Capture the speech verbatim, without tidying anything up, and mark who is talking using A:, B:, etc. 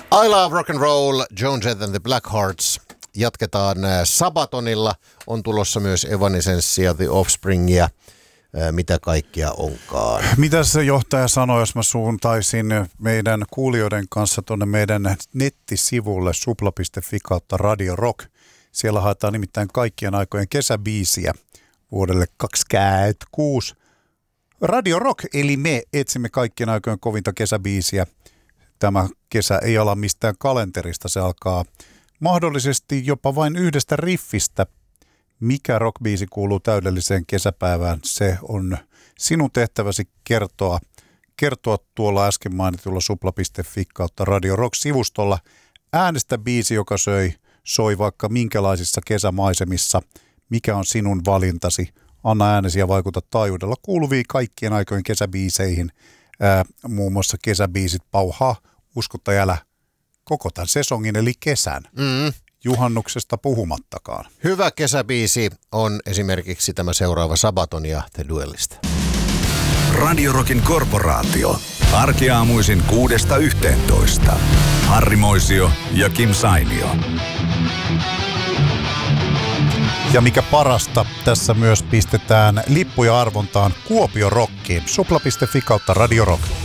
A: I Love Rock and Roll, Joan Jett and the Blackhearts. Jatketaan Sabatonilla. On tulossa myös Evanescenceä, The Offspringia. Mitä kaikkia onkaan?
B: Mitä se johtaja sanoi, jos mä suuntaisin meidän kuulijoiden kanssa tuonne meidän nettisivulle supla piste fi kautta Radio Rock. Siellä haetaan nimittäin kaikkien aikojen kesäbiisiä vuodelle kaksikymmentäkuusi. Radio Rock, eli me etsimme kaikkien aikojen kovinta kesäbiisiä. Tämä kesä ei ala mistään kalenterista, se alkaa mahdollisesti jopa vain yhdestä riffistä. Mikä rockbiisi kuuluu täydelliseen kesäpäivään, se on sinun tehtäväsi kertoa, kertoa tuolla äsken mainitulla supla piste fi kautta Radio Rock-sivustolla. Äänestä biisi, joka söi, soi vaikka minkälaisissa kesämaisemissa. Mikä on sinun valintasi? Anna äänesi ja vaikuta taajuudella kuuluviin kaikkien aikojen kesäbiiseihin. Ää, muun muassa kesäbiisit pauhaa, usko tai älä, koko tämän sesongin eli kesän. Mm. Juhannuksesta puhumattakaan.
A: Hyvä kesäbiisi on esimerkiksi tämä seuraava Sabaton ja The Duellista.
C: Radio Rockin korporaatio. Arkiaamuisin kuudesta yhteentoista. Harri Moisio ja Kim Sainio.
B: Ja mikä parasta, tässä myös pistetään lippuja arvontaan Kuopio Rockiin. supla piste fi kautta Radio Rock.